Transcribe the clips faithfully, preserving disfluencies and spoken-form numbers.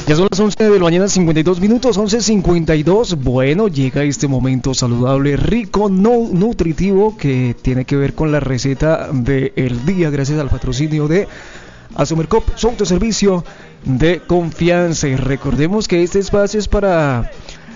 Ya son las once de la mañana, cincuenta y dos minutos, once cincuenta y dos. Bueno, llega este momento saludable, rico, no nutritivo, que tiene que ver con la receta del día, gracias al patrocinio de Asomercop, su autoservicio de confianza. Y recordemos que este espacio es para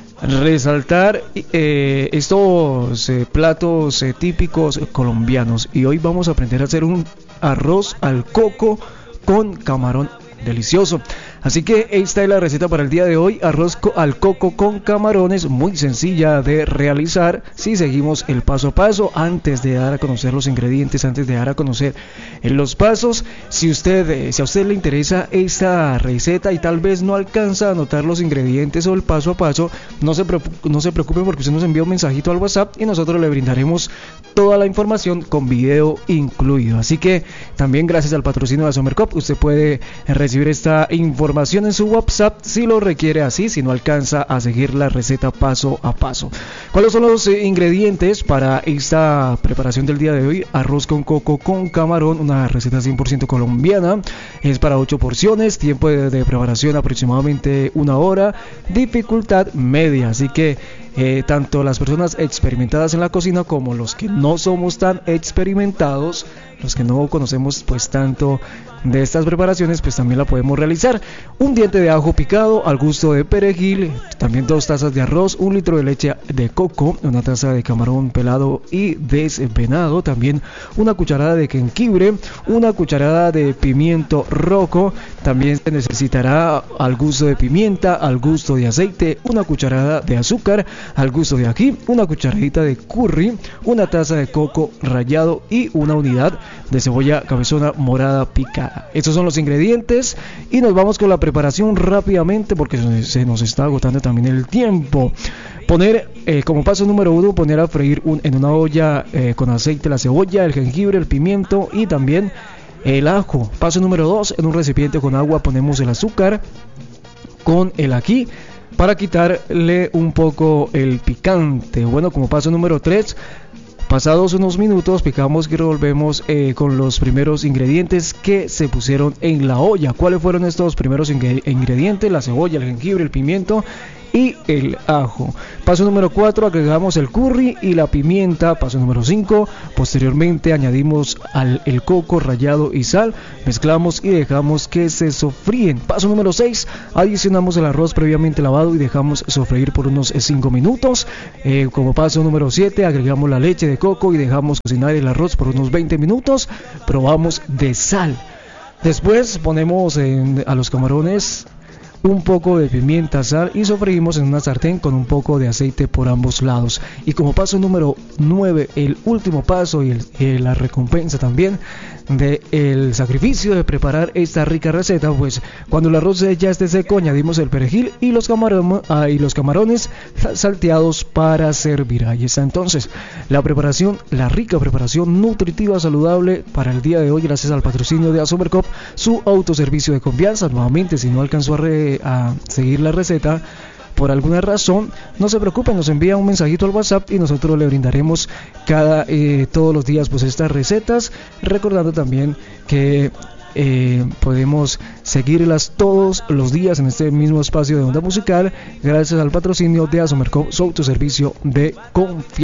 resaltar eh, estos eh, platos eh, típicos colombianos. Y hoy vamos a aprender a hacer un arroz al coco con camarón delicioso. Así que esta es la receta para el día de hoy: arroz co- al coco con camarones, muy sencilla de realizar si seguimos el paso a paso. Antes de dar a conocer los ingredientes, antes de dar a conocer eh, los pasos, si usted eh, si a usted le interesa esta receta y tal vez no alcanza a anotar los ingredientes o el paso a paso, no se preocupe, no se preocupe porque usted nos envía un mensajito al WhatsApp y nosotros le brindaremos toda la información con video incluido. Así que también, gracias al patrocinio de Asomercop, usted puede recibir esta información en su WhatsApp si lo requiere así, si no alcanza a seguir la receta paso a paso. ¿Cuáles son los eh, ingredientes para esta preparación del día de hoy? Arroz con coco con camarón, una receta cien por ciento colombiana, es para ocho porciones, tiempo de, de preparación aproximadamente una hora, dificultad media. Así que eh, tanto las personas experimentadas en la cocina como los que no somos tan experimentados, los que no conocemos pues tanto de estas preparaciones, pues también la podemos realizar. Un diente de ajo picado al gusto de perejil, también dos tazas de arroz, un litro de leche de coco, una taza de camarón pelado y desvenado, también una cucharada de jengibre, una cucharada de pimiento rojo, también se necesitará al gusto de pimienta, al gusto de aceite, una cucharada de azúcar, al gusto de ají, una cucharadita de curry, una taza de coco rallado y una unidad de cebolla cabezona morada picada. Estos son los ingredientes y nos vamos con la preparación rápidamente porque se nos está agotando también el tiempo. Poner eh, como paso número uno, poner a freír un, en una olla eh, con aceite la cebolla, el jengibre, el pimiento y también el ajo. Paso número dos, en un recipiente con agua ponemos el azúcar con el ají para quitarle un poco el picante. Bueno, como paso número tres, pasados unos minutos, picamos y revolvemos eh, con los primeros ingredientes que se pusieron en la olla. ¿Cuáles fueron estos primeros ingre- ingredientes? La cebolla, el jengibre, el pimiento y el ajo. Paso número cuatro, agregamos el curry y la pimienta. Paso número cinco, posteriormente añadimos al, el coco rallado y sal, mezclamos y dejamos que se sofríen. Paso número seis, adicionamos el arroz previamente lavado y dejamos sofreír por unos cinco minutos. Eh, como paso número siete, agregamos la leche de coco y dejamos cocinar el arroz por unos veinte minutos. Probamos de sal. Después ponemos en, a los camarones un poco de pimienta, sal y sofreímos en una sartén con un poco de aceite por ambos lados. Y como paso número nueve, el último paso y el, el, la recompensa también del sacrificio de preparar esta rica receta, pues cuando el arroz ya esté seco añadimos el perejil y los, camarón, ah, y los camarones salteados para servir. Ahí está entonces la preparación, la rica preparación nutritiva, saludable para el día de hoy, gracias al patrocinio de Asomercop, su autoservicio de confianza. Nuevamente, si no alcanzó a, re, a seguir la receta por alguna razón, no se preocupen, nos envía un mensajito al WhatsApp y nosotros le brindaremos cada eh, todos los días pues estas recetas, recordando también que eh, podemos seguirlas todos los días en este mismo espacio de Onda Musical, gracias al patrocinio de Asomercop, su autoservicio de confianza.